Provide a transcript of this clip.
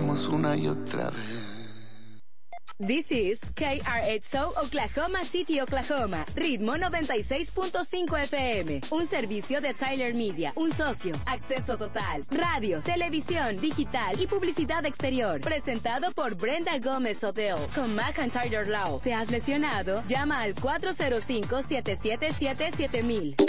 hagamos una y otra vez. This is KRXO Oklahoma City, Oklahoma. Ritmo 96.5 FM. Un servicio de Tyler Media. Un socio. Acceso total. Radio, televisión, digital y publicidad exterior. Presentado por Brenda Gómez Hotel. Con McIntyre Law. ¿Te has lesionado? Llama al 405-777-7000.